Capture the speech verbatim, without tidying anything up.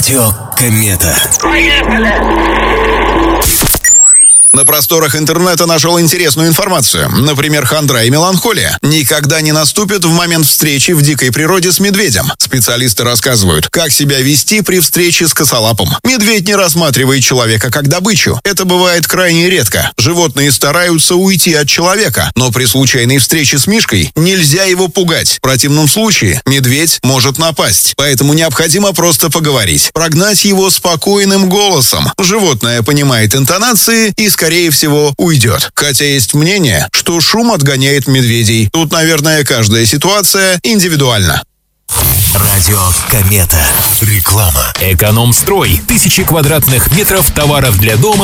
Радио Комета. На просторах интернета нашел интересную информацию. Например, хандра и меланхолия никогда не наступят в момент встречи в дикой природе с медведем. Специалисты рассказывают, как себя вести при встрече с косолапым. Медведь не рассматривает человека как добычу. Это бывает крайне редко. Животные стараются уйти от человека, но при случайной встрече с мишкой нельзя его пугать. В противном случае медведь может напасть. Поэтому необходимо просто поговорить. Прогнать его спокойным голосом. Животное понимает интонации и, скорее всего, уйдет. Хотя есть мнение, что шум отгоняет медведей. Тут, наверное, каждая ситуация индивидуальна. Радио Комета. Реклама. Экономстрой. Тысячи квадратных метров товаров для дома